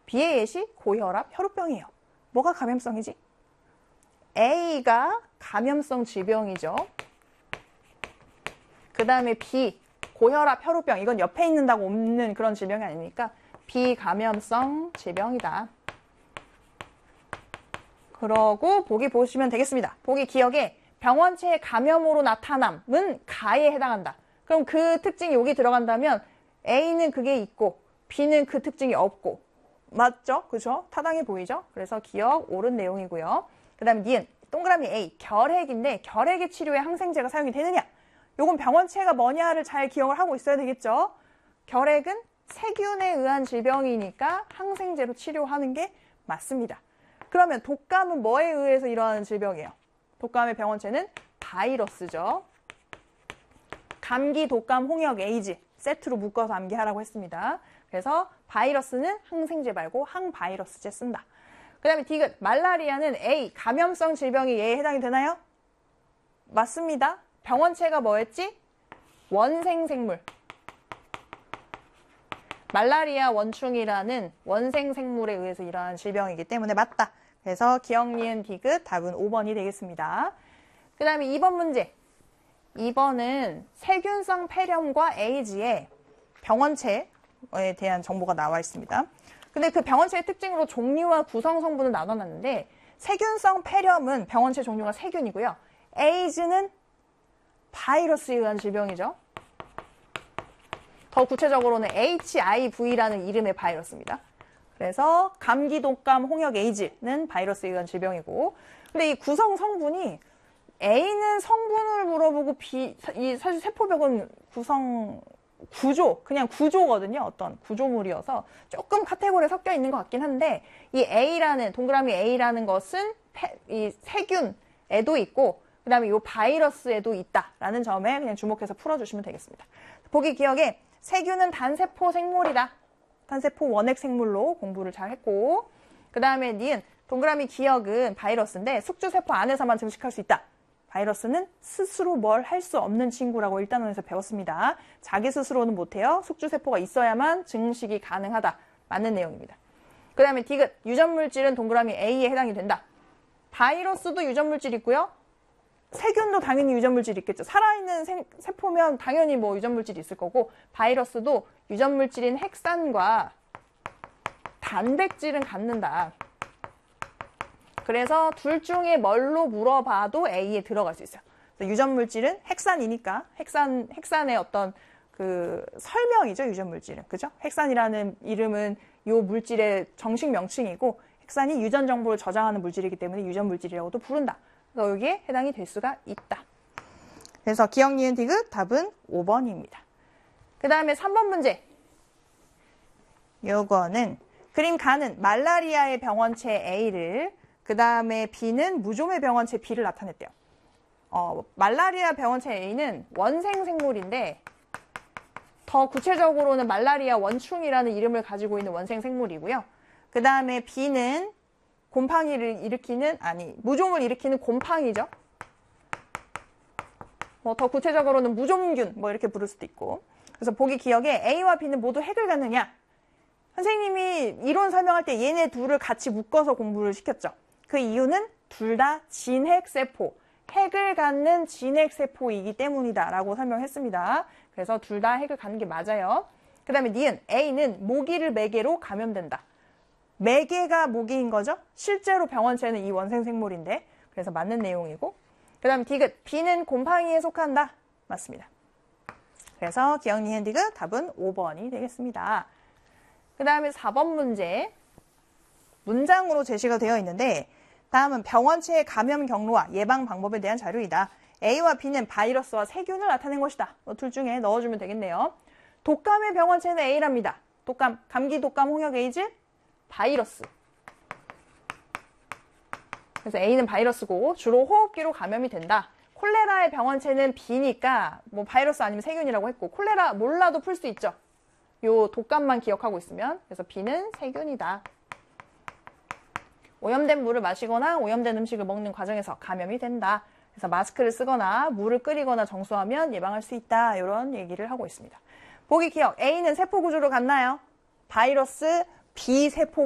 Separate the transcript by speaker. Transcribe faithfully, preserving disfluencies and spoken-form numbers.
Speaker 1: B의 예시 고혈압, 혈우병이에요. 뭐가 감염성이지? A가 감염성 질병이죠. 그 다음에 B, 고혈압, 혈우병. 이건 옆에 있는다고 없는 그런 질병이 아니니까 비감염성 질병이다. 그러고 보기 보시면 되겠습니다. 보기 기억에 병원체 감염으로 나타남은 가에 해당한다. 그럼 그 특징이 여기 들어간다면 A는 그게 있고 B는 그 특징이 없고 맞죠? 그죠? 타당해 보이죠? 그래서 기억 옳은 내용이고요. 그 다음에 니은 동그라미 A 결핵인데 결핵의 치료에 항생제가 사용이 되느냐? 요건 병원체가 뭐냐를 잘 기억을 하고 있어야 되겠죠? 결핵은 세균에 의한 질병이니까 항생제로 치료하는 게 맞습니다. 그러면 독감은 뭐에 의해서 일어나는 질병이에요? 독감의 병원체는 바이러스죠. 감기, 독감, 홍역, 에이즈 세트로 묶어서 암기하라고 했습니다. 그래서 바이러스는 항생제 말고 항바이러스제 쓴다. 그 다음에 디귿, 말라리아는 A, 감염성 질병이 얘에 해당이 되나요? 맞습니다. 병원체가 뭐였지? 원생생물. 말라리아 원충이라는 원생생물에 의해서 일어나는 질병이기 때문에 맞다. 그래서 기억, 니은, 디귿 답은 오 번이 되겠습니다. 그 다음에 이 번 문제. 이 번은 세균성 폐렴과 에이즈의 병원체에 대한 정보가 나와 있습니다. 근데 그 병원체의 특징으로 종류와 구성 성분을 나눠놨는데 세균성 폐렴은 병원체 종류가 세균이고요. 에이즈는 바이러스에 의한 질병이죠. 더 구체적으로는 에이치아이브이라는 이름의 바이러스입니다. 그래서 감기, 독감, 홍역, 에이즈는 바이러스에 의한 질병이고 근데 이 구성 성분이 A는 성분을 물어보고 B, 이 사실 세포벽은 구성 구조, 그냥 구조거든요. 어떤 구조물이어서 조금 카테고리에 섞여 있는 것 같긴 한데 이 A라는, 동그라미 A라는 것은 폐, 이 세균에도 있고 그 다음에 이 바이러스에도 있다라는 점에 그냥 주목해서 풀어주시면 되겠습니다. 보기 기억에 세균은 단세포 생물이다. 단세포 원핵 생물로 공부를 잘 했고 그 다음에 니은 동그라미 기억은 바이러스인데 숙주세포 안에서만 증식할 수 있다. 바이러스는 스스로 뭘 할 수 없는 친구라고 일 단원에서 배웠습니다. 자기 스스로는 못해요. 숙주세포가 있어야만 증식이 가능하다. 맞는 내용입니다. 그 다음에 디귿, 유전물질은 동그라미 A에 해당이 된다. 바이러스도 유전물질 있고요. 세균도 당연히 유전물질이 있겠죠. 살아있는 생, 세포면 당연히 뭐 유전물질이 있을 거고 바이러스도 유전물질인 핵산과 단백질은 갖는다. 그래서 둘 중에 뭘로 물어봐도 A에 들어갈 수 있어요. 유전물질은 핵산이니까 핵산, 핵산의 어떤 그 설명이죠. 유전물질은. 그죠? 핵산이라는 이름은 이 물질의 정식 명칭이고 핵산이 유전 정보를 저장하는 물질이기 때문에 유전물질이라고도 부른다. 그래서 여기에 해당이 될 수가 있다. 그래서 기억, 니은, 디귿 답은 오 번입니다. 그 다음에 삼 번 문제. 요거는 그림 가는 말라리아의 병원체 A를 그 다음에 B는 무좀의 병원체 B를 나타냈대요. 어, 말라리아 병원체 A는 원생생물인데 더 구체적으로는 말라리아 원충이라는 이름을 가지고 있는 원생생물이고요. 그 다음에 B는 곰팡이를 일으키는, 아니, 무좀을 일으키는 곰팡이죠. 뭐 더 구체적으로는 무좀균, 뭐 이렇게 부를 수도 있고. 그래서 보기 기억에 A와 B는 모두 핵을 갖느냐? 선생님이 이론 설명할 때 얘네 둘을 같이 묶어서 공부를 시켰죠. 그 이유는 둘 다 진핵세포, 핵을 갖는 진핵세포이기 때문이다 라고 설명했습니다. 그래서 둘 다 핵을 갖는 게 맞아요. 그 다음에 니은, A는 모기를 매개로 감염된다. 매개가 모기인 거죠. 실제로 병원체는 이 원생생물인데 그래서 맞는 내용이고 그 다음 디귿, B는 곰팡이에 속한다. 맞습니다. 그래서 기억, 니은, 디귿 답은 오 번이 되겠습니다. 그 다음에 사 번 문제 문장으로 제시가 되어 있는데 다음은 병원체의 감염 경로와 예방 방법에 대한 자료이다. A와 B는 바이러스와 세균을 나타낸 것이다. 둘 중에 넣어주면 되겠네요. 독감의 병원체는 A랍니다. 독감, 감기, 독감, 홍역, 에이즈, 바이러스. 그래서 A는 바이러스고 주로 호흡기로 감염이 된다. 콜레라의 병원체는 B니까 뭐 바이러스 아니면 세균이라고 했고 콜레라 몰라도 풀 수 있죠. 요 독감만 기억하고 있으면. 그래서 B는 세균이다. 오염된 물을 마시거나 오염된 음식을 먹는 과정에서 감염이 된다. 그래서 마스크를 쓰거나 물을 끓이거나 정수하면 예방할 수 있다. 이런 얘기를 하고 있습니다. 보기 기억. A는 세포 구조로 같나요? 바이러스, B 세포